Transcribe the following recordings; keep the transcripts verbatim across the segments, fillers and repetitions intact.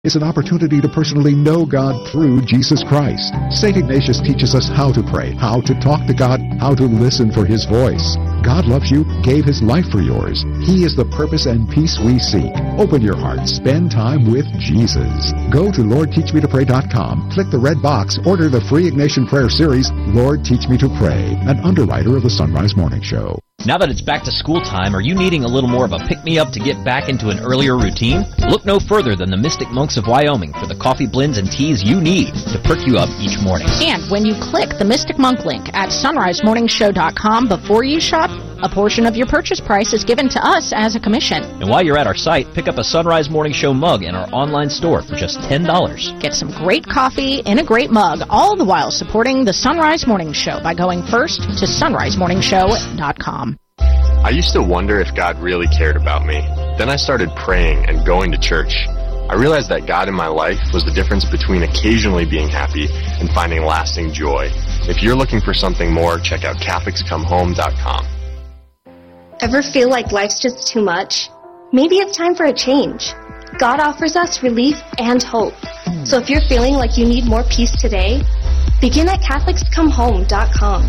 is an opportunity to personally know God through Jesus Christ. Saint Ignatius teaches us how to pray, how to talk to God, how to listen for His voice. God loves you, gave His life for yours. He is the purpose and peace we seek. Open your heart. Spend time with Jesus. Go to Lord Teach Me To Pray dot com. Click the red box. Order the free Ignatian Prayer Series, Lord Teach Me To Pray, an underwriter of the Sunrise Morning Show. Now that it's back to school time, are you needing a little more of a pick-me-up to get back into an earlier routine? Look no further than the Mystic Monks of Wyoming for the coffee blends and teas you need to perk you up each morning. And when you click the Mystic Monk link at sunrise morning show dot com before you shop, a portion of your purchase price is given to us as a commission. And while you're at our site, pick up a Sunrise Morning Show mug in our online store for just ten dollars. Get some great coffee in a great mug, all the while supporting the Sunrise Morning Show by going first to sunrise morning show dot com. I used to wonder if God really cared about me. Then I started praying and going to church. I realized that God in my life was the difference between occasionally being happy and finding lasting joy. If you're looking for something more, check out Catholics Come Home dot com. Ever feel like life's just too much? Maybe it's time for a change. God offers us relief and hope. So if you're feeling like you need more peace today, begin at Catholics Come Home dot com.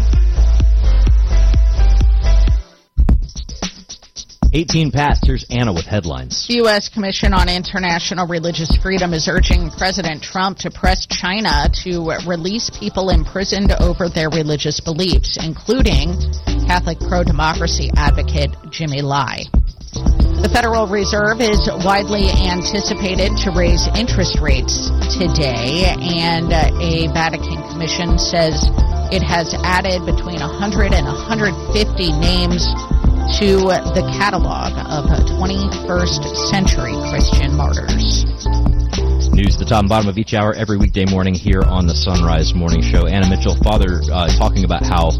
eighteen past, here's Anna with headlines. The U S Commission on International Religious Freedom is urging President Trump to press China to release people imprisoned over their religious beliefs, including Catholic pro-democracy advocate Jimmy Lai. The Federal Reserve is widely anticipated to raise interest rates today, and a Vatican commission says it has added between one hundred and one hundred fifty names to the catalog of twenty-first century Christian martyrs. News at the top and bottom of each hour every weekday morning here on the Sunrise Morning Show. Anna Mitchell, Father, uh, talking about how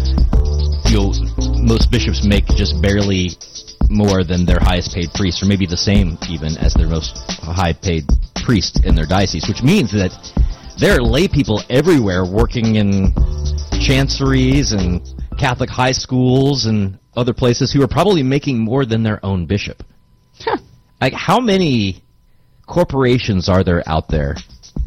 you know, most bishops make just barely more than their highest paid priests, or maybe the same even as their most high paid priest in their diocese, which means that there are lay people everywhere working in chanceries and Catholic high schools and other places who are probably making more than their own bishop. Huh. Like, how many corporations are there out there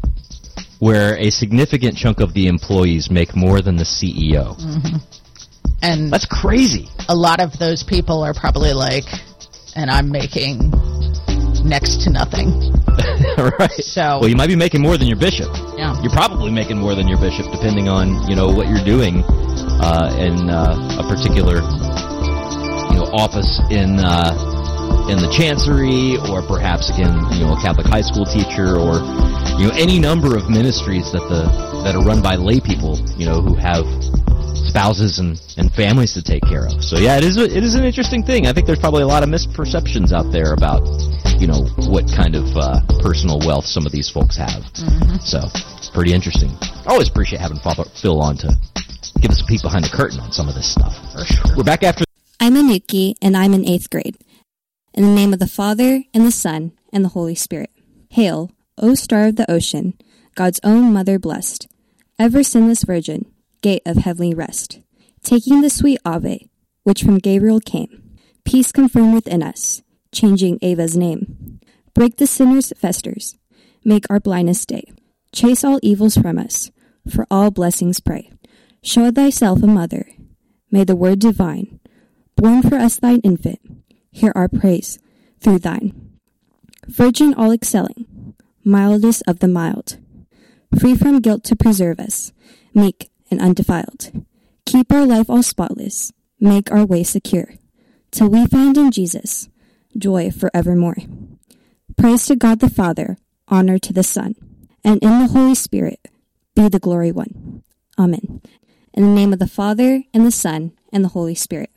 where a significant chunk of the employees make more than the C E O? Mm-hmm. And that's crazy. A lot of those people are probably like, and I'm making next to nothing. Right. So, well, you might be making more than your bishop. Yeah. You're probably making more than your bishop, depending on, you know, what you're doing uh, in uh, a particular, you know, office in uh, in the chancery, or perhaps in, you know, a Catholic high school teacher, or, you know, any number of ministries that the that are run by lay people, you know, who have spouses and, and families to take care of. So yeah, it is a, it is an interesting thing. I think there's probably a lot of misperceptions out there about, you know, what kind of uh, personal wealth some of these folks have. Mm-hmm. So it's pretty interesting. I always appreciate having Father Phil on to give us a peek behind the curtain on some of this stuff. For sure. We're back after. I'm Anuki, and I'm in eighth grade. In the name of the Father, and the Son, and the Holy Spirit. Hail, O star of the ocean, God's own mother blessed, ever sinless virgin, gate of heavenly rest, taking the sweet Ave, which from Gabriel came, peace confirm within us, changing Ava's name. Break the sinner's festers, make our blindness stay, chase all evils from us, for all blessings pray. Show thyself a mother, may the word divine, born for us thine infant, hear our praise through thine. Virgin all excelling, mildest of the mild, free from guilt to preserve us, meek and undefiled. Keep our life all spotless, make our way secure, till we find in Jesus joy forevermore. Praise to God the Father, honor to the Son, and in the Holy Spirit be the glory one. Amen. In the name of the Father, and the Son, and the Holy Spirit.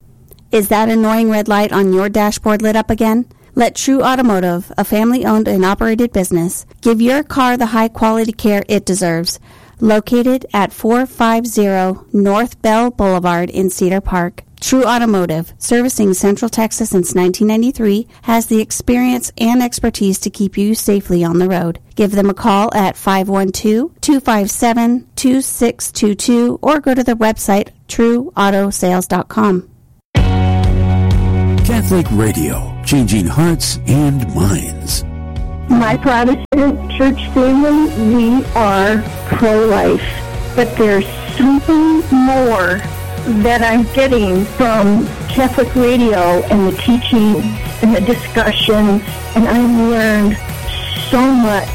Is that annoying red light on your dashboard lit up again? Let True Automotive, a family-owned and operated business, give your car the high-quality care it deserves. Located at four fifty North Bell Boulevard in Cedar Park, True Automotive, servicing Central Texas since nineteen ninety-three, has the experience and expertise to keep you safely on the road. Give them a call at five one two, two five seven, two six two two or go to the website true auto sales dot com. Catholic Radio, changing hearts and minds. My Protestant church family, we are pro-life, but there's something more that I'm getting from Catholic radio and the teaching and the discussions, and I've learned so much.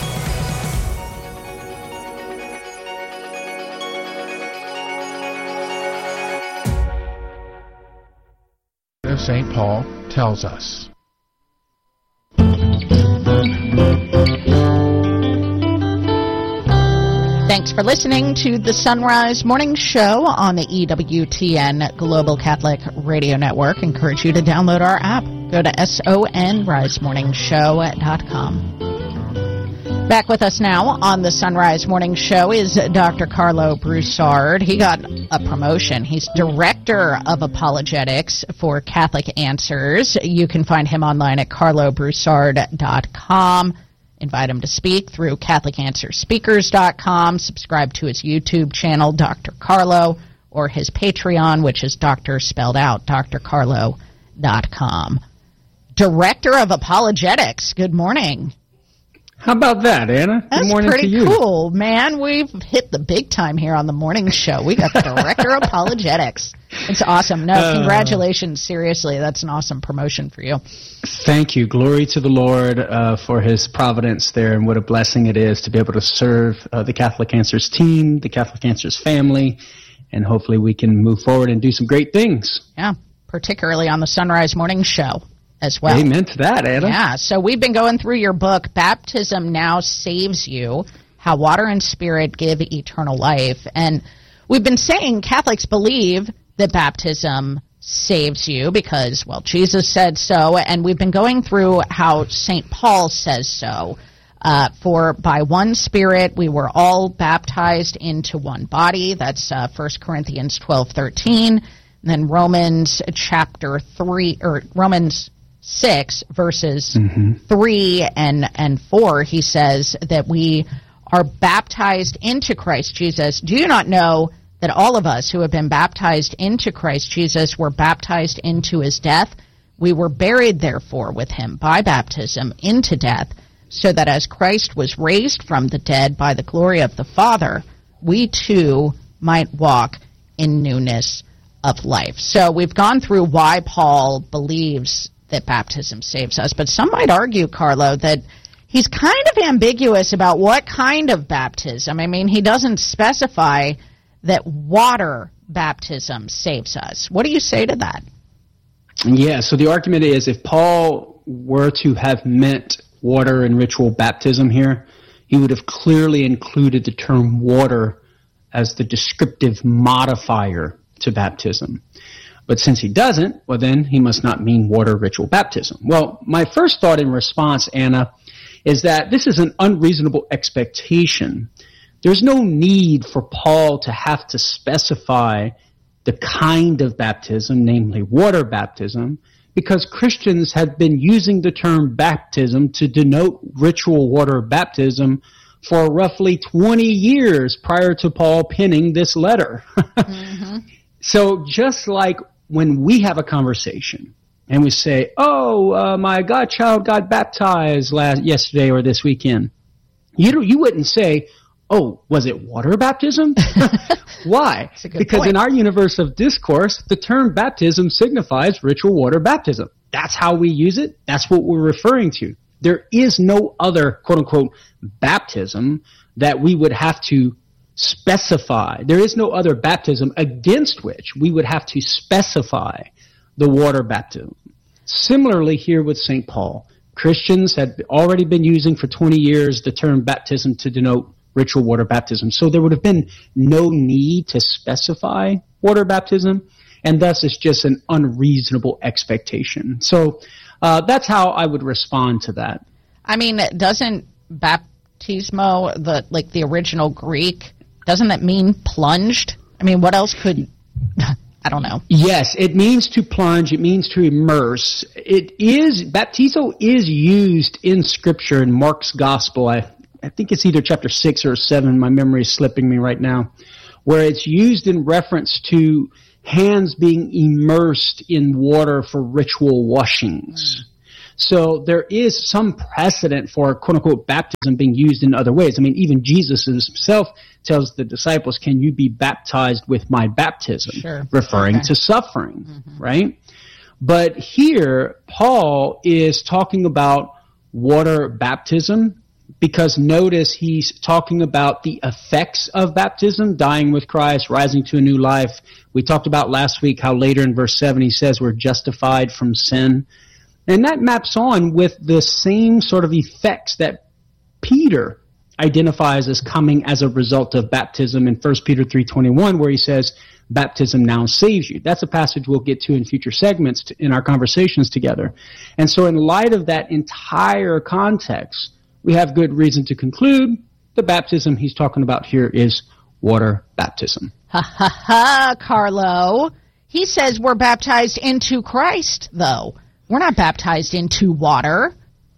Saint Paul tells us. Thanks for listening to the Sunrise Morning Show on the E W T N Global Catholic Radio Network. Encourage you to download our app. Go to sonrise morning show dot com. Back with us now on the Sunrise Morning Show is Doctor Carlo Broussard. He got a promotion. He's Director of Apologetics for Catholic Answers. You can find him online at carlo broussard dot com. Invite him to speak through catholic answers speakers dot com. Subscribe to his YouTube channel, Doctor Carlo, or his Patreon, which is Doctor spelled out, dr carlo dot com. Director of Apologetics, good morning. How about that, Anna? That's Good morning pretty to you. cool, man. We've hit the big time here on the morning show. We got the Director of Apologetics. It's awesome. No, Uh, congratulations. Seriously, that's an awesome promotion for you. Thank you. Glory to the Lord uh, for his providence there, and what a blessing it is to be able to serve uh, the Catholic Answers team, the Catholic Answers family, and hopefully we can move forward and do some great things. Yeah, particularly on the Sunrise Morning Show as well. Amen to that, Anna. Yeah, so we've been going through your book, Baptism Now Saves You, How Water and Spirit Give Eternal Life. And we've been saying Catholics believe that baptism saves you because, well, Jesus said so, and we've been going through how Saint Paul says so. Uh, for by one Spirit we were all baptized into one body. That's uh, First Corinthians twelve thirteen. And then Romans chapter three, or Romans six, verses mm-hmm. three and, and four, he says that we are baptized into Christ Jesus. Do you not know that all of us who have been baptized into Christ Jesus were baptized into his death? We were buried, therefore, with him by baptism into death, so that as Christ was raised from the dead by the glory of the Father, we too might walk in newness of life. So we've gone through why Paul believes that baptism saves us, but some might argue, Carlo, that he's kind of ambiguous about what kind of baptism. I mean, he doesn't specify that water baptism saves us. What do you say to that? Yeah, so the argument is if Paul were to have meant water and ritual baptism here, he would have clearly included the term water as the descriptive modifier to baptism. But since he doesn't, well then he must not mean water ritual baptism. Well, my first thought in response, Anna, is that this is an unreasonable expectation. There's no need for Paul to have to specify the kind of baptism, namely water baptism, because Christians have been using the term baptism to denote ritual water baptism for roughly twenty years prior to Paul penning this letter. Mm-hmm. So just like when we have a conversation and we say, oh, uh, my godchild got baptized last yesterday or this weekend, you don't, you wouldn't say, oh, was it water baptism? Why? Because point. In our universe of discourse, the term baptism signifies ritual water baptism. That's how we use it. That's what we're referring to. There is no other, quote-unquote, baptism that we would have to specify. There is no other baptism against which we would have to specify the water baptism. Similarly here with Saint Paul, Christians had already been using for twenty years the term baptism to denote ritual water baptism. So there would have been no need to specify water baptism, and thus it's just an unreasonable expectation. So uh, that's how I would respond to that. I mean, doesn't baptismo, the like the original Greek, doesn't that mean plunged? I mean, what else could... I don't know. Yes, it means to plunge. It means to immerse. It is, baptizo is used in Scripture in Mark's Gospel. I, I think it's either chapter six or seven. My memory is slipping me right now. Where it's used in reference to hands being immersed in water for ritual washings. Mm. So there is some precedent for quote-unquote baptism being used in other ways. I mean, even Jesus himself tells the disciples, can you be baptized with my baptism? Sure. Referring okay. to suffering, mm-hmm. right? But here, Paul is talking about water baptism, because notice he's talking about the effects of baptism, dying with Christ, rising to a new life. We talked about last week how later in verse seven he says we're justified from sin. And that maps on with the same sort of effects that Peter identifies as coming as a result of baptism in First Peter three twenty-one, where he says, baptism now saves you. That's a passage we'll get to in future segments to, in our conversations together. And so in light of that entire context, we have good reason to conclude the baptism he's talking about here is water baptism. Ha ha ha, Carlo. He says we're baptized into Christ, though. We're not baptized into water.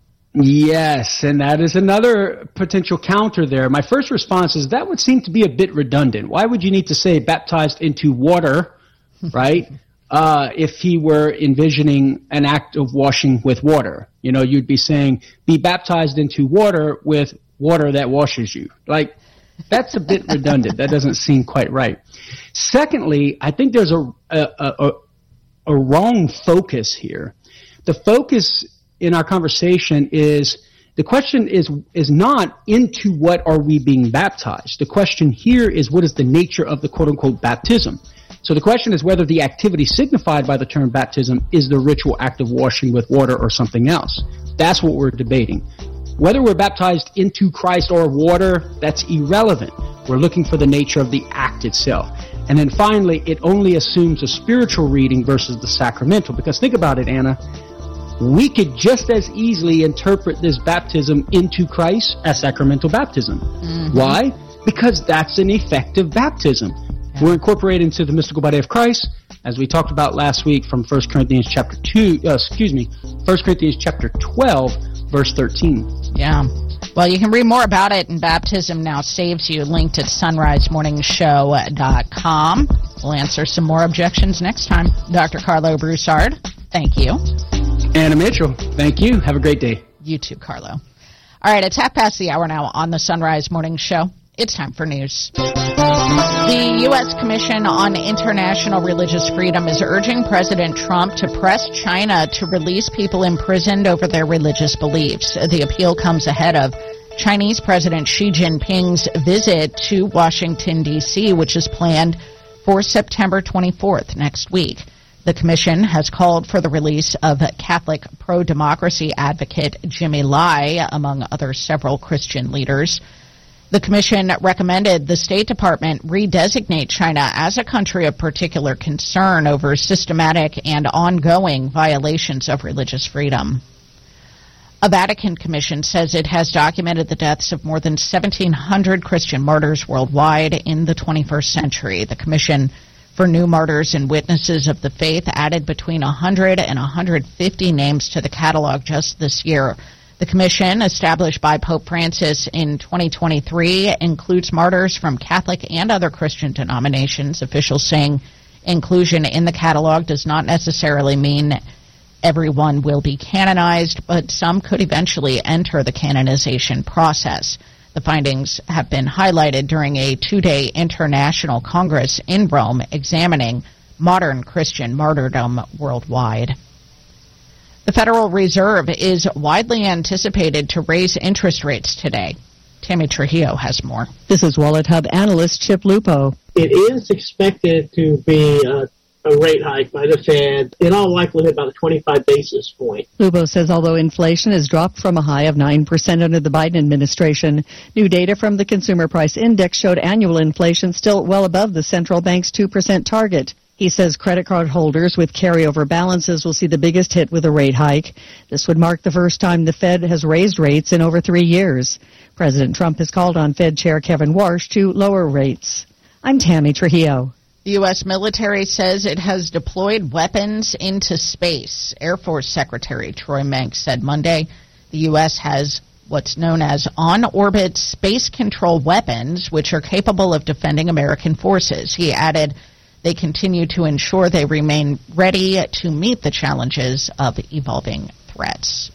Yes, and that is another potential counter there. My first response is that would seem to be a bit redundant. Why would you need to say baptized into water, right, uh, if he were envisioning an act of washing with water? You know, you'd be saying, be baptized into water with water that washes you. Like, that's a bit redundant. That doesn't seem quite right. Secondly, I think there's a, a, a, a wrong focus here. The focus in our conversation is, the question is is not into what are we being baptized. The question here is what is the nature of the quote-unquote baptism. So the question is whether the activity signified by the term baptism is the ritual act of washing with water or something else. That's what we're debating. Whether we're baptized into Christ or water, that's irrelevant. We're looking for the nature of the act itself. And then finally, it only assumes a spiritual reading versus the sacramental. Because think about it, Anna. We could just as easily interpret this baptism into Christ as sacramental baptism. Mm-hmm. Why? Because that's an effective baptism. Yeah. We're incorporated into the mystical body of Christ, as we talked about last week from First Corinthians chapter two. Uh, excuse me, First Corinthians chapter twelve, verse thirteen. Yeah. Well, you can read more about it in Baptism Now Saves You, linked at sunrise morning show dot com. We'll answer some more objections next time. Doctor Carlo Broussard, thank you. Anna Mitchell, thank you. Have a great day. You too, Carlo. All right, it's half past the hour now on the Sunrise Morning Show. It's time for news. The U S Commission on International Religious Freedom is urging President Trump to press China to release people imprisoned over their religious beliefs. The appeal comes ahead of Chinese President Xi Jinping's visit to Washington, D C, which is planned for September twenty-fourth, next week. The commission has called for the release of Catholic pro-democracy advocate Jimmy Lai, among other several Christian leaders. The commission recommended the State Department redesignate China as a country of particular concern over systematic and ongoing violations of religious freedom. A Vatican commission says it has documented the deaths of more than seventeen hundred Christian martyrs worldwide in the twenty-first century. The commission for new martyrs and witnesses of the faith added between one hundred and one hundred fifty names to the catalog just this year. The commission, established by Pope Francis in twenty twenty-three, includes martyrs from Catholic and other Christian denominations. Officials saying inclusion in the catalog does not necessarily mean everyone will be canonized, but some could eventually enter the canonization process. The findings have been highlighted during a two-day international congress in Rome examining modern Christian martyrdom worldwide. The Federal Reserve is widely anticipated to raise interest rates today. Tammy Trujillo has more. This is Wallet Hub analyst Chip Lupo. It is expected to be uh, a rate hike by the Fed, in all likelihood about a twenty-five basis point. Lupo says although inflation has dropped from a high of nine percent under the Biden administration, new data from the Consumer Price Index showed annual inflation still well above the central bank's two percent target. He says credit card holders with carryover balances will see the biggest hit with a rate hike. This would mark the first time the Fed has raised rates in over three years. President Trump has called on Fed Chair Kevin Warsh to lower rates. I'm Tammy Trujillo. The U S military says it has deployed weapons into space. Air Force Secretary Troy Menck said Monday the U S has what's known as on-orbit space control weapons, which are capable of defending American forces. He added they continue to ensure they remain ready to meet the challenges of evolving threats. threats.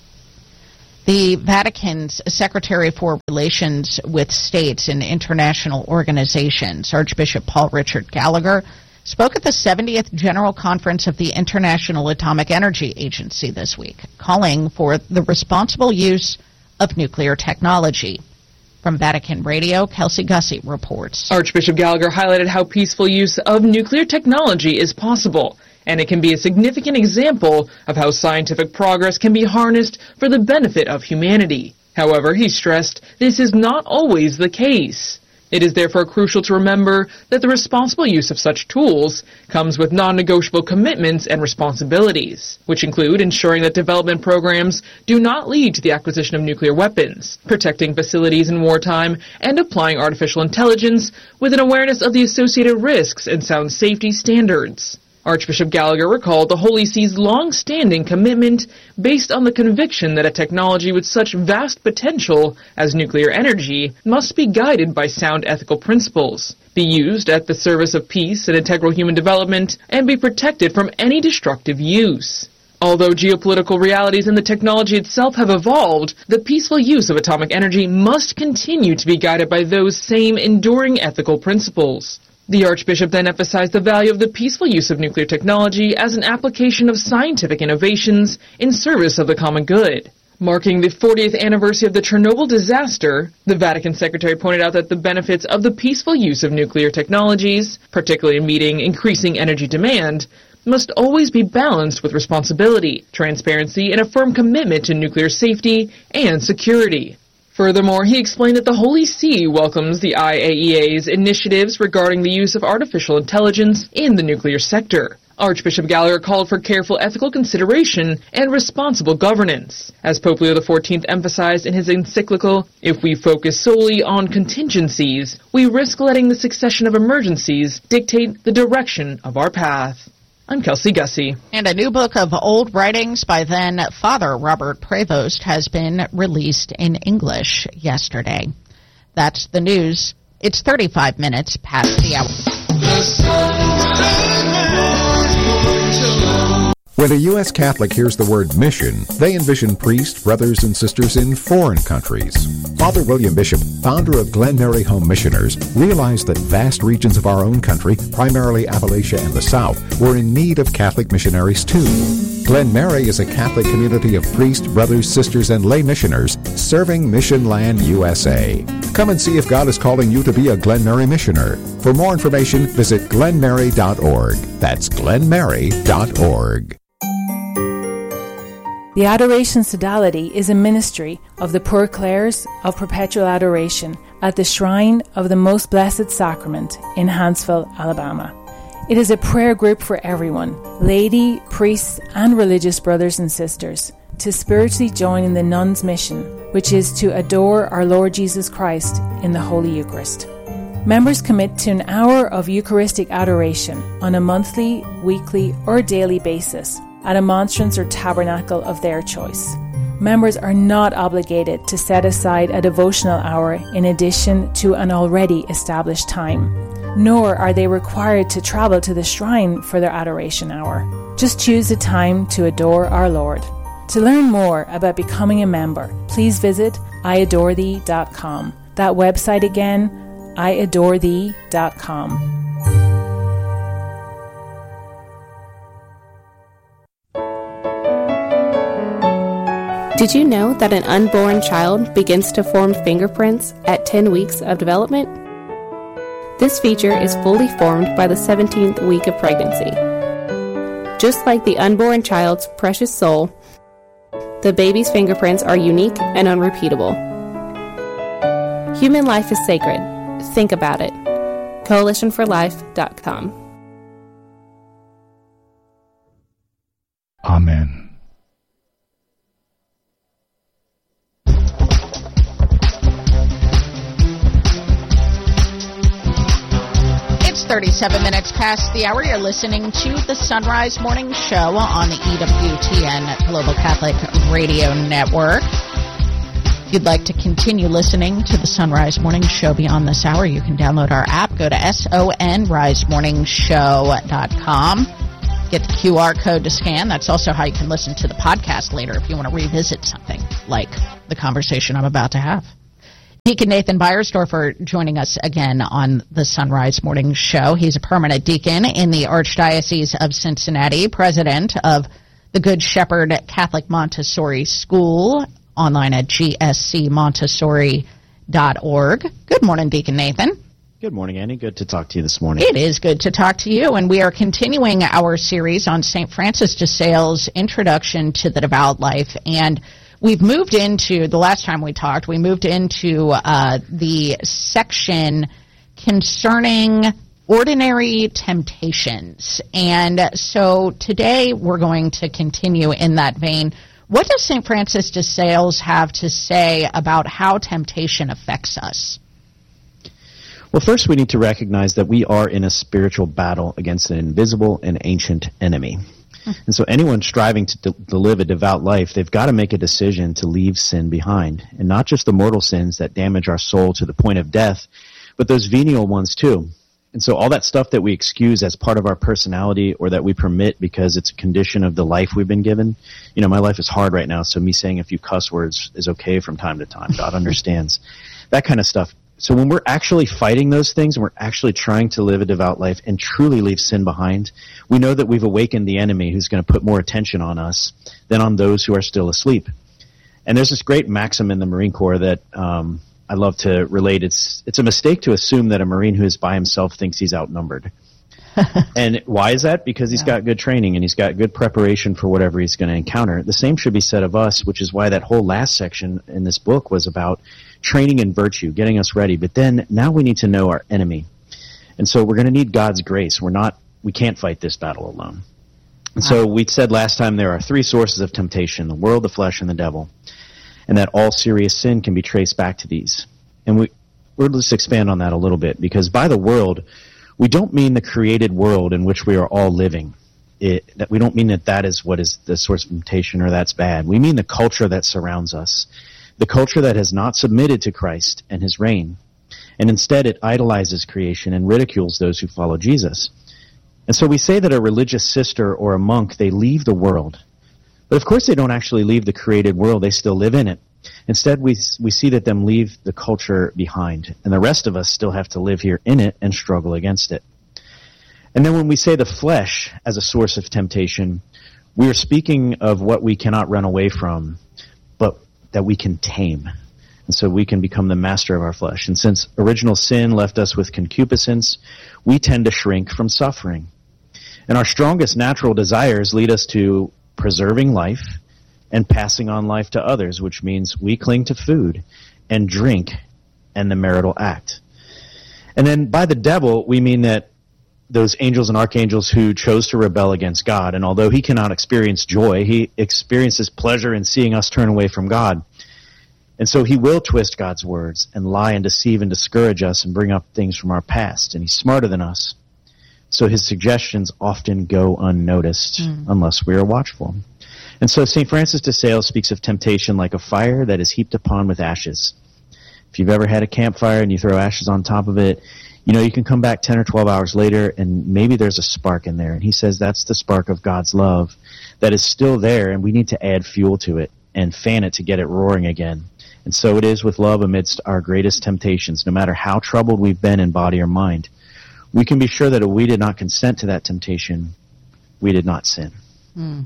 The Vatican's Secretary for Relations with States and International Organizations, Archbishop Paul Richard Gallagher, spoke at the seventieth General Conference of the International Atomic Energy Agency this week, calling for the responsible use of nuclear technology. From Vatican Radio, Kelsey Gussie reports. Archbishop Gallagher highlighted how peaceful use of nuclear technology is possible, and it can be a significant example of how scientific progress can be harnessed for the benefit of humanity. However, he stressed this is not always the case. It is therefore crucial to remember that the responsible use of such tools comes with non-negotiable commitments and responsibilities, which include ensuring that development programs do not lead to the acquisition of nuclear weapons, protecting facilities in wartime, and applying artificial intelligence with an awareness of the associated risks and sound safety standards. Archbishop Gallagher recalled the Holy See's long-standing commitment based on the conviction that a technology with such vast potential as nuclear energy must be guided by sound ethical principles, be used at the service of peace and integral human development, and be protected from any destructive use. Although geopolitical realities and the technology itself have evolved, the peaceful use of atomic energy must continue to be guided by those same enduring ethical principles. The Archbishop then emphasized the value of the peaceful use of nuclear technology as an application of scientific innovations in service of the common good. Marking the fortieth anniversary of the Chernobyl disaster, the Vatican Secretary pointed out that the benefits of the peaceful use of nuclear technologies, particularly in meeting increasing energy demand, must always be balanced with responsibility, transparency, and a firm commitment to nuclear safety and security. Furthermore, he explained that the Holy See welcomes the I A E A's initiatives regarding the use of artificial intelligence in the nuclear sector. Archbishop Gallagher called for careful ethical consideration and responsible governance. As Pope Leo the fourteenth emphasized in his encyclical, if we focus solely on contingencies, we risk letting the succession of emergencies dictate the direction of our path. I'm Kelsey Gussie. And a new book of old writings by then Father Robert Prevost has been released in English yesterday. That's the news. It's thirty-five minutes past the hour. When a U S Catholic hears the word mission, they envision priests, brothers, and sisters in foreign countries. Father William Bishop, founder of Glen Mary Home Missioners, realized that vast regions of our own country, primarily Appalachia and the South, were in need of Catholic missionaries too. Glen Mary is a Catholic community of priests, brothers, sisters, and lay missioners serving Mission Land, U S A. Come and see if God is calling you to be a Glen Mary missioner. For more information, visit glen mary dot org. That's glen mary dot org. The Adoration Sodality is a ministry of the Poor Clares of Perpetual Adoration at the Shrine of the Most Blessed Sacrament in Huntsville, Alabama. It is a prayer group for everyone, laity, priests, and religious brothers and sisters, to spiritually join in the nuns' mission, which is to adore our Lord Jesus Christ in the Holy Eucharist. Members commit to an hour of Eucharistic adoration on a monthly, weekly, or daily basis at a monstrance or tabernacle of their choice. Members are not obligated to set aside a devotional hour in addition to an already established time, nor are they required to travel to the shrine for their adoration hour. Just choose a time to adore our Lord. To learn more about becoming a member, please visit i adore thee dot com. That website again, i adore thee dot com. Did you know that an unborn child begins to form fingerprints at ten weeks of development? This feature is fully formed by the seventeenth week of pregnancy. Just like the unborn child's precious soul, the baby's fingerprints are unique and unrepeatable. Human life is sacred. Think about it. coalition for life dot com. Amen. thirty-seven minutes past the hour. You're listening to the Sunrise Morning Show on the E W T N Global Catholic Radio Network. If you'd like to continue listening to the Sunrise Morning Show beyond this hour, you can download our app. Go to sonrise morning show dot com. get the Q R code to scan. That's also how you can listen to the podcast later if you want to revisit something like the conversation I'm about to have. Deacon Nathan Beiersdorfer joining us again on the Sunrise Morning Show. He's a permanent deacon in the Archdiocese of Cincinnati, president of the Good Shepherd Catholic Montessori School, online at g s c montessori dot org. Good morning, Deacon Nathan. Good morning, Annie. Good to talk to you this morning. It is good to talk to you, and we are continuing our series on Saint Francis de Sales' Introduction to the Devout Life, and we've moved into, the last time we talked, we moved into uh, the section concerning ordinary temptations. And so today we're going to continue in that vein. What does Saint Francis de Sales have to say about how temptation affects us? Well, first we need to recognize that we are in a spiritual battle against an invisible and ancient enemy. And so anyone striving to, de- to live a devout life, they've got to make a decision to leave sin behind. And not just the mortal sins that damage our soul to the point of death, but those venial ones too. And so all that stuff that we excuse as part of our personality or that we permit because it's a condition of the life we've been given. You know, my life is hard right now, so me saying a few cuss words is okay from time to time. God understands. That kind of stuff. So when we're actually fighting those things and we're actually trying to live a devout life and truly leave sin behind, we know that we've awakened the enemy who's going to put more attention on us than on those who are still asleep. And there's this great maxim in the Marine Corps that um, I love to relate. It's it's a mistake to assume that a Marine who is by himself thinks he's outnumbered. And why is that? Because he's yeah. got good training and he's got good preparation for whatever he's going to encounter. The same should be said of us, which is why that whole last section in this book was about training in virtue, getting us ready. But then now we need to know our enemy. And so we're going to need God's grace. We're not, we can't fight this battle alone. And so we said last time there are three sources of temptation, the world, the flesh, and the devil. And that all serious sin can be traced back to these. And we, we'll just expand on that a little bit, because by the world, we don't mean the created world in which we are all living. It, that we don't mean that that is what is the source of temptation or that's bad. We mean the culture that surrounds us, the culture that has not submitted to Christ and his reign, and instead it idolizes creation and ridicules those who follow Jesus. And so we say that a religious sister or a monk, they leave the world. But of course they don't actually leave the created world, they still live in it. Instead, we we see that them leave the culture behind, and the rest of us still have to live here in it and struggle against it. And then when we say the flesh as a source of temptation, we are speaking of what we cannot run away from, but that we can tame. And so we can become the master of our flesh. And since original sin left us with concupiscence, we tend to shrink from suffering. And our strongest natural desires lead us to preserving life and passing on life to others, which means we cling to food and drink and the marital act. And then by the devil, we mean that those angels and archangels who chose to rebel against God, and although he cannot experience joy, he experiences pleasure in seeing us turn away from God. And so he will twist God's words and lie and deceive and discourage us and bring up things from our past, and he's smarter than us. So his suggestions often go unnoticed mm. unless we are watchful. And so Saint Francis de Sales speaks of temptation like a fire that is heaped upon with ashes. If you've ever had a campfire and you throw ashes on top of it, you know, you can come back ten or twelve hours later and maybe there's a spark in there. And he says that's the spark of God's love that is still there, and we need to add fuel to it and fan it to get it roaring again. And so it is with love amidst our greatest temptations, no matter how troubled we've been in body or mind. We can be sure that if we did not consent to that temptation, we did not sin. Mm.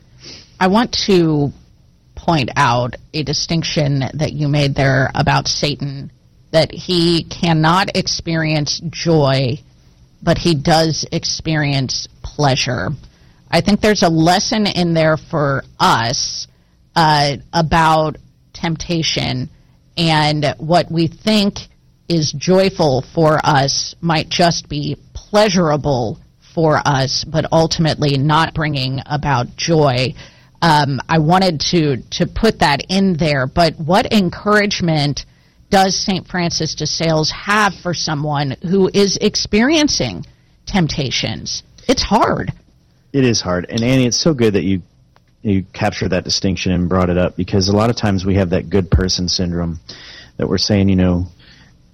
I want to point out a distinction that you made there about Satan, that he cannot experience joy, but he does experience pleasure. I think there's a lesson in there for us uh, about temptation, and what we think is joyful for us might just be pleasurable for us, but ultimately not bringing about joy. Um, I wanted to, to put that in there, but what encouragement does Saint Francis de Sales have for someone who is experiencing temptations? It's hard. It is hard. And Annie, it's so good that you you captured that distinction and brought it up, because a lot of times we have that good person syndrome that we're saying, you know,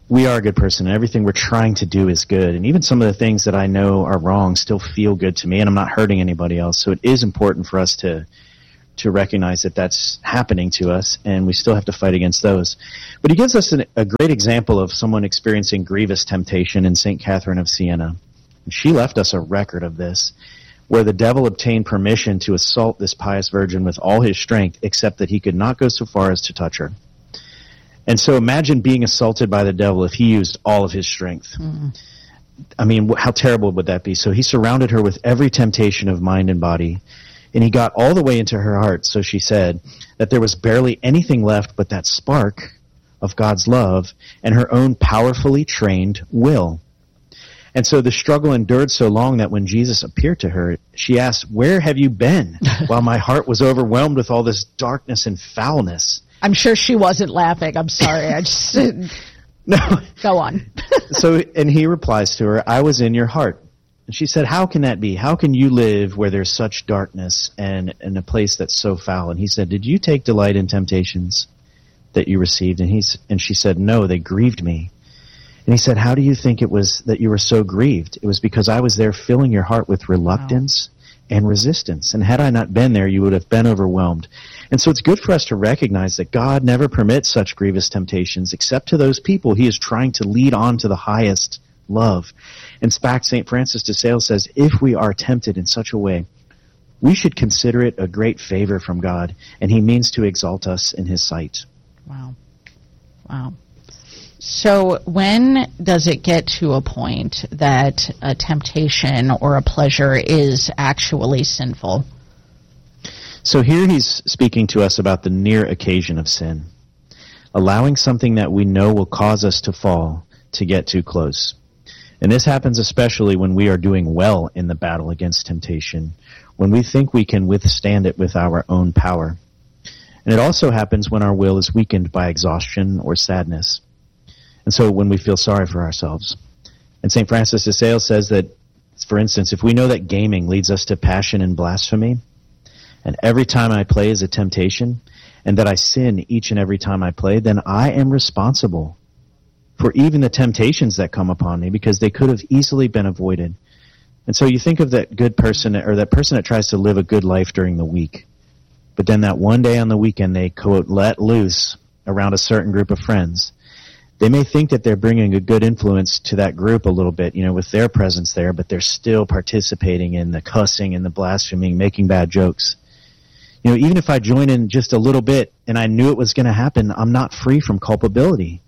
we are a good person, and everything we're trying to do is good. And even some of the things that I know are wrong still feel good to me, and I'm not hurting anybody else. So it is important for us to to recognize that that's happening to us, and we still have to fight against those. But he gives us an, a great example of someone experiencing grievous temptation in Saint Catherine of Siena. And she left us a record of this, where the devil obtained permission to assault this pious virgin with all his strength, except that he could not go so far as to touch her. And so imagine being assaulted by the devil if he used all of his strength. Mm. I mean, how terrible would that be? So he surrounded her with every temptation of mind and body, and he got all the way into her heart, so she said, that there was barely anything left but that spark of God's love and her own powerfully trained will. And so the struggle endured so long that when Jesus appeared to her, she asked, "Where have you been while my heart was overwhelmed with all this darkness and foulness?" I'm sure she wasn't laughing. I'm sorry. I just... No. Go on. So, and he replies to her, "I was in your heart." And she said, "How can that be? How can you live where there's such darkness and in a place that's so foul?" And he said, "Did you take delight in temptations that you received?" And he's, and she said, "No, they grieved me." And he said, "How do you think it was that you were so grieved?" "It was because I was there filling your heart with reluctance wow. and resistance. And had I not been there, you would have been overwhelmed." And so it's good for us to recognize that God never permits such grievous temptations except to those people he is trying to lead on to the highest love. In fact, Saint Francis de Sales says, if we are tempted in such a way, we should consider it a great favor from God, and he means to exalt us in his sight. Wow. Wow. So when does it get to a point that a temptation or a pleasure is actually sinful? So here he's speaking to us about the near occasion of sin, allowing something that we know will cause us to fall to get too close. And this happens especially when we are doing well in the battle against temptation, when we think we can withstand it with our own power. And it also happens when our will is weakened by exhaustion or sadness. And so when we feel sorry for ourselves. And Saint Francis de Sales says that, for instance, if we know that gaming leads us to passion and blasphemy, and every time I play is a temptation, and that I sin each and every time I play, then I am responsible for even the temptations that come upon me, because they could have easily been avoided. And so you think of that good person, or that person that tries to live a good life during the week, but then that one day on the weekend they, quote, let loose around a certain group of friends. They may think that they're bringing a good influence to that group a little bit, you know, with their presence there, but they're still participating in the cussing and the blaspheming, making bad jokes. You know, even if I join in just a little bit and I knew it was going to happen, I'm not free from culpability.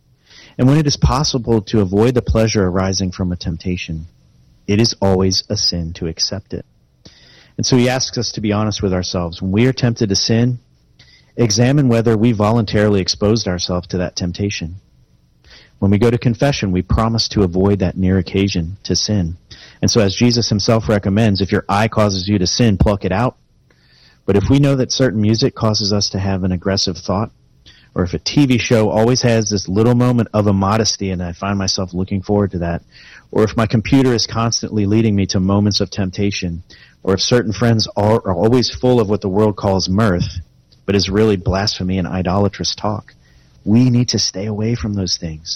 And when it is possible to avoid the pleasure arising from a temptation, it is always a sin to accept it. And so he asks us to be honest with ourselves. When we are tempted to sin, examine whether we voluntarily exposed ourselves to that temptation. When we go to confession, we promise to avoid that near occasion to sin. And so as Jesus himself recommends, if your eye causes you to sin, pluck it out. But if we know that certain music causes us to have an aggressive thought, or if a T V show always has this little moment of immodesty and I find myself looking forward to that, or if my computer is constantly leading me to moments of temptation, or if certain friends are, are always full of what the world calls mirth, but is really blasphemy and idolatrous talk, we need to stay away from those things.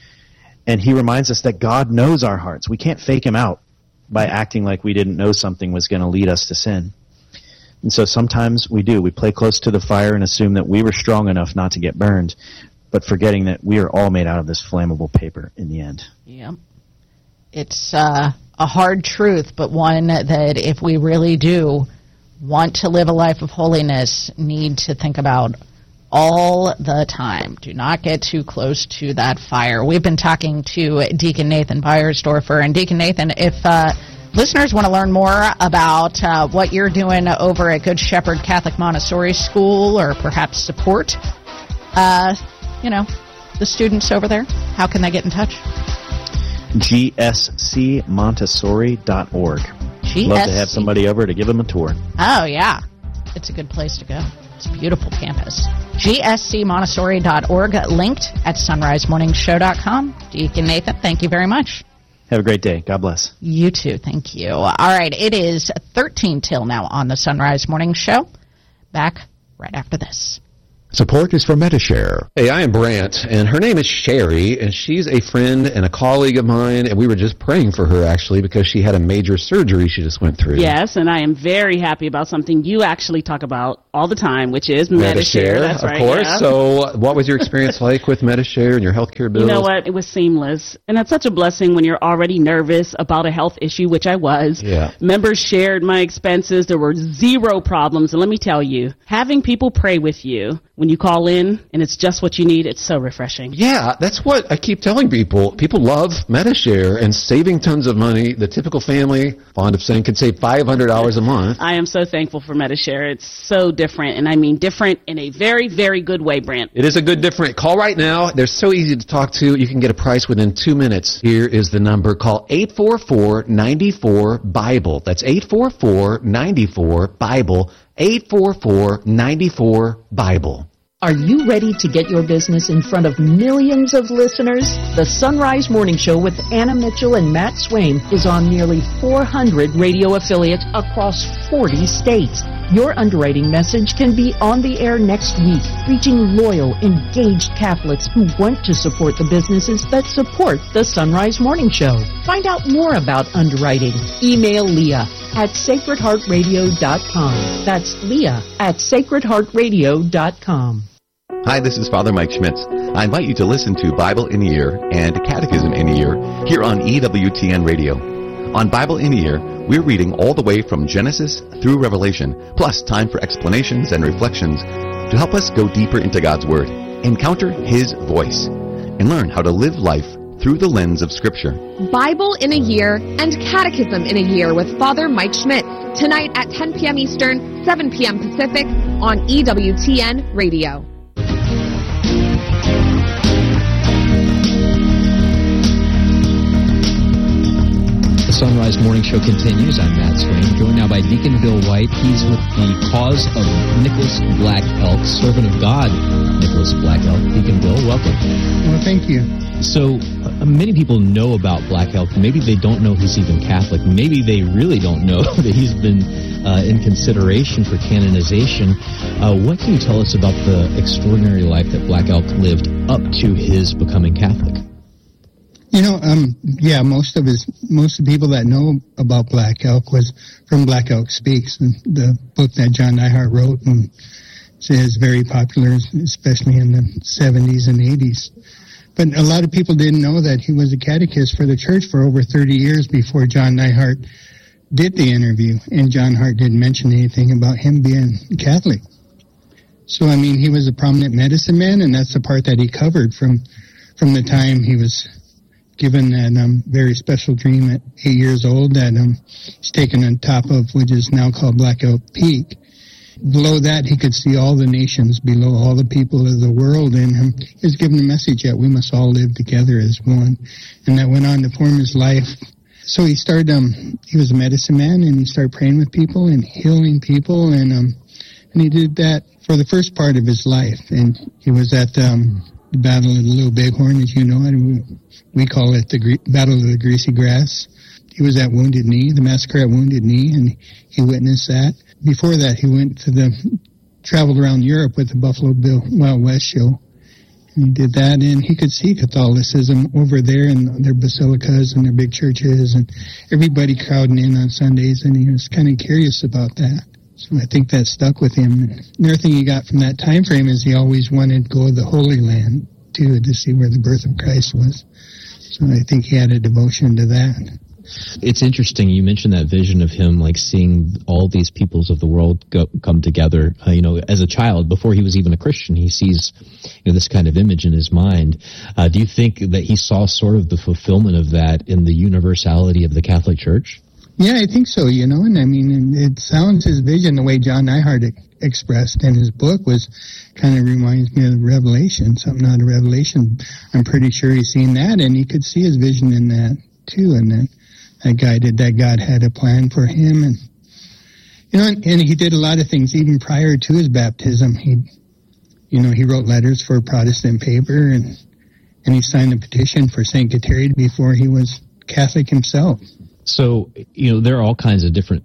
And he reminds us that God knows our hearts. We can't fake him out by acting like we didn't know something was going to lead us to sin. And so sometimes we do. We play close to the fire and assume that we were strong enough not to get burned, but forgetting that we are all made out of this flammable paper in the end. Yeah. It's uh, a hard truth, but one that if we really do want to live a life of holiness, need to think about all the time. Do not get too close to that fire. We've been talking to Deacon Nathan Beiersdorfer. And Deacon Nathan, if uh, listeners want to learn more about uh, what you're doing over at Good Shepherd Catholic Montessori School, or perhaps support, uh, you know, the students over there, how can they get in touch? G S C Montessori dot org. G S C. Love to have somebody over to give them a tour. Oh, yeah. It's a good place to go. It's a beautiful campus. G S C Montessori dot org, linked at sunrise morning show dot com. Deacon Nathan, thank you very much. Have a great day. God bless. You too. Thank you. All right. It is thirteen till now on the Sunrise Morning Show. Back right after this. Support is for Medishare. Hey, I am Brant, and her name is Sherry, and she's a friend and a colleague of mine, and we were just praying for her, actually, because she had a major surgery she just went through. Yes, and I am very happy about something you actually talk about all the time, which is Medishare. Medishare, That's of right, course. yeah. So what was your experience like with Medishare and your healthcare bills? You know what? It was seamless, and that's such a blessing when you're already nervous about a health issue, which I was. Yeah. Members shared my expenses. There were zero problems, and let me tell you, having people pray with you when you call in and it's just what you need, it's so refreshing. Yeah, that's what I keep telling people. People love Medishare and saving tons of money. The typical family, fond of saying, could save five hundred dollars a month. I am so thankful for Medishare. It's so different, and I mean different in a very, very good way, Brant. It is a good different. Call right now. They're so easy to talk to. You can get a price within two minutes. Here is the number. Call eight four four, nine four, BIBLE. That's eight four four, nine four, BIBLE. eight four four, nine four, BIBLE. Are you ready to get your business in front of millions of listeners? The Sunrise Morning Show with Anna Mitchell and Matt Swain is on nearly four hundred radio affiliates across forty states. Your underwriting message can be on the air next week, reaching loyal, engaged Catholics who want to support the businesses that support the Sunrise Morning Show. Find out more about underwriting. Email Leah at sacred heart radio dot com. That's Leah at sacred heart radio dot com. Hi, this is Father Mike Schmitz. I invite you to listen to Bible in a Year and Catechism in a Year here on E W T N Radio. On Bible in a Year, we're reading all the way from Genesis through Revelation, plus time for explanations and reflections to help us go deeper into God's Word, encounter His voice, and learn how to live life through the lens of Scripture. Bible in a Year and Catechism in a Year with Father Mike Schmitz, tonight at ten p.m. Eastern, seven p.m. Pacific on E W T N Radio. The Sunrise Morning Show continues. I'm Matt Swain, joined now by Deacon Bill White. He's with the Cause of Nicholas Black Elk, Servant of God Nicholas Black Elk. Deacon Bill, welcome. Well, thank you. So, uh, many people know about Black Elk. Maybe they don't know he's even Catholic. Maybe they really don't know that he's been uh, in consideration for canonization. Uh, what can you tell us about the extraordinary life that Black Elk lived up to his becoming Catholic? You know, um, yeah, most of his, most of the people that know about Black Elk was from Black Elk Speaks, the book that John Neihart wrote, and is very popular, especially in the seventies and eighties. But a lot of people didn't know that he was a catechist for the church for over thirty years before John Neihart did the interview, and John Hart didn't mention anything about him being Catholic. So, I mean, he was a prominent medicine man, and that's the part that he covered from from the time he was given that um, very special dream at eight years old that um, he's taken on top of, which is now called Black Elk Peak. Below that, he could see all the nations, below all the people of the world, and um, he was given a message that we must all live together as one, and that went on to form his life. So he started, um, he was a medicine man, and he started praying with people and healing people, and um, and he did that for the first part of his life, and he was at um, the Battle of the Little Bighorn, as you know it, and we, we call it the Gre- Battle of the Greasy Grass. He was at Wounded Knee, the massacre at Wounded Knee, and he witnessed that. Before that, he went to the, traveled around Europe with the Buffalo Bill Wild West show. And he did that, and he could see Catholicism over there in their basilicas and their big churches, and everybody crowding in on Sundays, and he was kind of curious about that. So I think that stuck with him. And another thing he got from that time frame is he always wanted to go to the Holy Land, too, to see where the birth of Christ was. So I think he had a devotion to that. It's interesting. You mentioned that vision of him, like seeing all these peoples of the world go, come together. Uh, you know, as a child, before he was even a Christian, he sees, you know, this kind of image in his mind. Uh, do you think that he saw sort of the fulfillment of that in the universality of the Catholic Church? Yeah, I think so. You know, and I mean, it sounds his vision the way John Neihart expressed in his book was kind of reminds me of Revelation, something out of Revelation. I'm pretty sure he's seen that, and he could see his vision in that too, and that. That guided that God had a plan for him, and you know, and, and he did a lot of things even prior to his baptism. He, you know, he wrote letters for a Protestant paper, and and he signed a petition for Saint Kateri before he was Catholic himself. So, you know, there are all kinds of different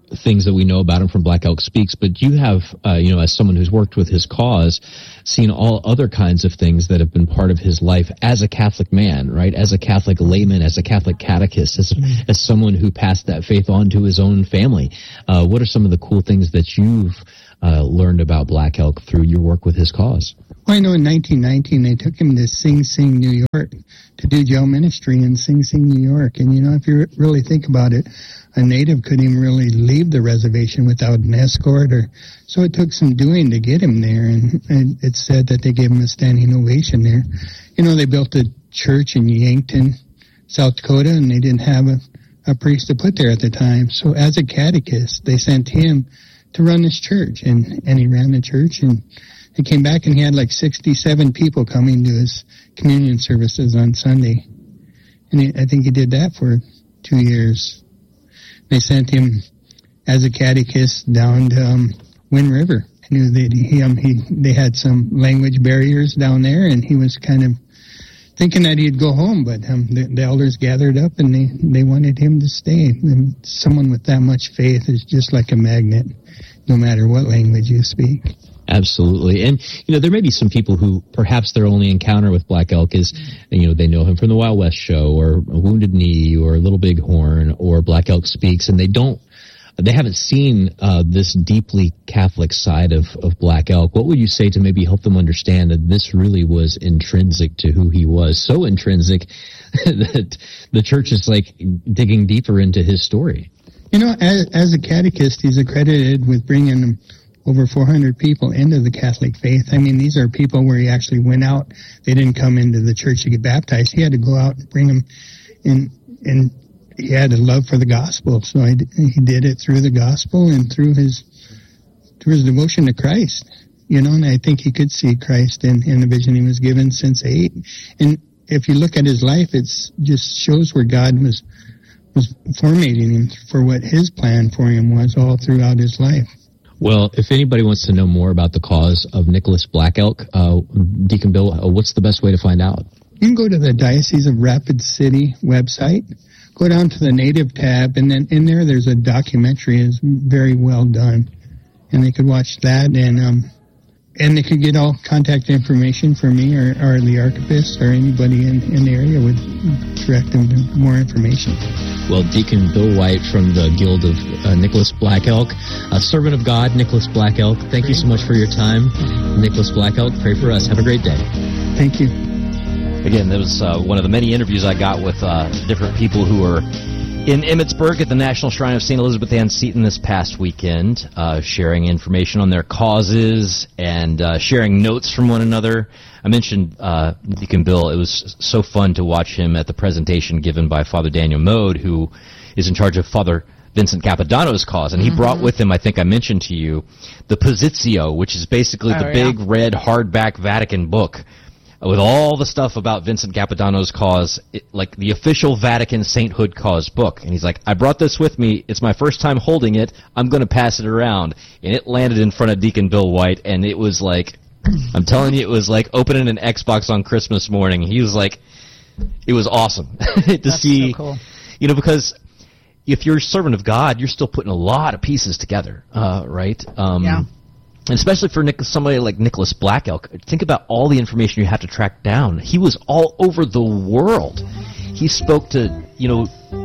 things that we know about him from Black Elk Speaks, but you have, uh, you know, as someone who's worked with his cause, seen all other kinds of things that have been part of his life as a Catholic man, right? As a Catholic layman, as a Catholic catechist, as, mm-hmm. as someone who passed that faith on to his own family. Uh, what are some of the cool things that you've uh, learned about Black Elk through your work with his cause? Well, I know in nineteen nineteen they took him to Sing Sing, New York, to do jail ministry in Sing Sing, New York. And, you know, if you really think about it, a native couldn't even really leave the reservation without an escort, or so it took some doing to get him there. And, and it's said that they gave him a standing ovation there. You know, they built a church in Yankton, South Dakota, and they didn't have a, a priest to put there at the time. So as a catechist, they sent him to run this church, and, and he ran the church, and he came back and he had like sixty-seven people coming to his communion services on Sunday. And he, I think he did that for two years. They sent him as a catechist down to um, Wind River. I knew that he, um, he, they had some language barriers down there, and he was kind of thinking that he'd go home, but um, the, the elders gathered up and they, they wanted him to stay. And someone with that much faith is just like a magnet, no matter what language you speak. Absolutely. And, you know, there may be some people who perhaps their only encounter with Black Elk is, you know, they know him from the Wild West Show or Wounded Knee or Little Big Horn or Black Elk Speaks, and they don't, they haven't seen uh, this deeply Catholic side of, of Black Elk. What would you say to maybe help them understand that this really was intrinsic to who he was? So intrinsic that the church is like digging deeper into his story. You know, as, as a catechist, he's accredited with bringing them over four hundred people into the Catholic faith. I mean, these are people where he actually went out. They didn't come into the church to get baptized. He had to go out and bring them in, and he had a love for the gospel. So I, he did it through the gospel and through his, through his devotion to Christ. You know, and I think he could see Christ in, in the vision he was given since eight. And if you look at his life, it's just shows where God was, was formating him for what his plan for him was all throughout his life. Well, if anybody wants to know more about the cause of Nicholas Black Elk, uh, Deacon Bill, uh, what's the best way to find out? You can go to the Diocese of Rapid City website, go down to the Native tab, and then in there there's a documentary. It's very well done. And they could watch that, and um, and they could get all contact information for me or, or the archivist or anybody in, in the area would direct them to more information. Well, Deacon Bill White from the Guild of uh, Nicholas Black Elk, a servant of God, Nicholas Black Elk, thank you so much for your time. Nicholas Black Elk, pray for us. Have a great day. Thank you. Again, that was uh, one of the many interviews I got with uh, different people who were in Emmitsburg at the National Shrine of Saint Elizabeth Ann Seton this past weekend, uh, sharing information on their causes and uh, sharing notes from one another. I mentioned uh, Deacon Bill. It was so fun to watch him at the presentation given by Father Daniel Mode, who is in charge of Father Vincent Capodanno's cause. And he mm-hmm. brought with him, I think I mentioned to you, the Positio, which is basically oh, the yeah. big red hardback Vatican book with all the stuff about Vincent Capodanno's cause, it, like the official Vatican sainthood cause book. And he's like, I brought this with me. It's my first time holding it. I'm going to pass it around. And it landed in front of Deacon Bill White, and it was like, I'm telling you, it was like opening an Xbox on Christmas morning. He was like, it was awesome to That's see, so cool. You know, because if you're a servant of God, you're still putting a lot of pieces together, uh, right? Um, yeah. And especially for Nick, somebody like Nicholas Black Elk, think about all the information you have to track down. He was all over the world. He spoke to, you know,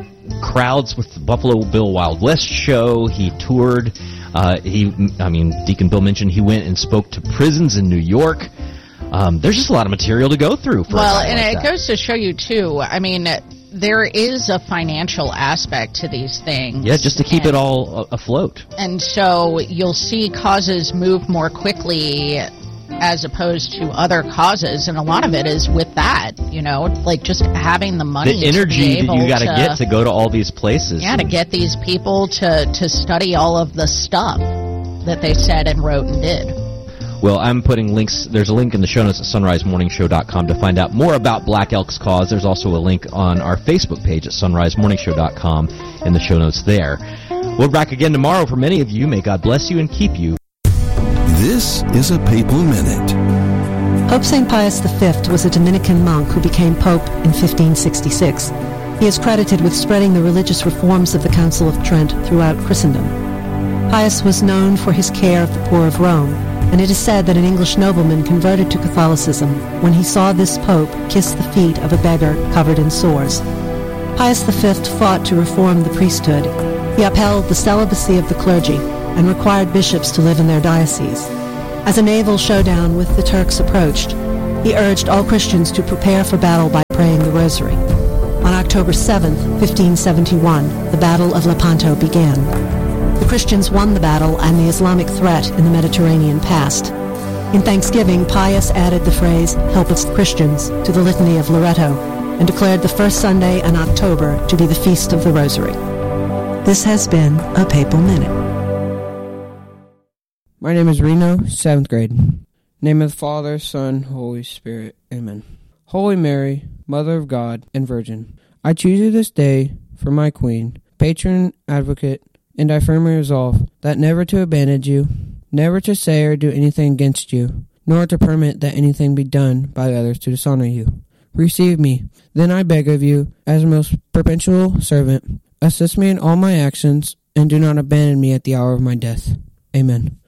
crowds with the Buffalo Bill Wild West show. He toured. Uh, he, I mean, Deacon Bill mentioned he went and spoke to prisons in New York. Um, there's just a lot of material to go through. For well, a guy and like it that. goes to show you, too, I mean, there is a financial aspect to these things. Yeah, just to keep and, it all afloat. And so you'll see causes move more quickly as opposed to other causes, and a lot of it is with that, you know, like just having the money, the energy to be able that you got to to get to go to all these places. Yeah, to get these people to, to study all of the stuff that they said and wrote and did. Well, I'm putting links. There's a link in the show notes at sunrise morning show dot com to find out more about Black Elk's cause. There's also a link on our Facebook page at sunrise morning show dot com in the show notes there. We'll be back again tomorrow. For many of you, may God bless you and keep you. This is a Papal Minute. Pope Saint Pius the Fifth was a Dominican monk who became Pope in fifteen sixty-six. He is credited with spreading the religious reforms of the Council of Trent throughout Christendom. Pius was known for his care of the poor of Rome, and it is said that an English nobleman converted to Catholicism when he saw this pope kiss the feet of a beggar covered in sores. Pius the Fifth fought to reform the priesthood. He upheld the celibacy of the clergy and required bishops to live in their dioceses. As a naval showdown with the Turks approached, he urged all Christians to prepare for battle by praying the Rosary. On October seventh, fifteen seventy-one, the Battle of Lepanto began. The Christians won the battle and the Islamic threat in the Mediterranean passed. In Thanksgiving, Pius added the phrase, "Help us Christians," to the Litany of Loretto and declared the first Sunday in October to be the Feast of the Rosary. This has been a Papal Minute. My name is Reno, seventh grade. Name of the Father, Son, Holy Spirit. Amen. Holy Mary, Mother of God and Virgin, I choose you this day for my Queen, patron, advocate, and I firmly resolve that never to abandon you, never to say or do anything against you, nor to permit that anything be done by others to dishonor you. Receive me, then I beg of you, as a most perpetual servant, assist me in all my actions, and do not abandon me at the hour of my death. Amen.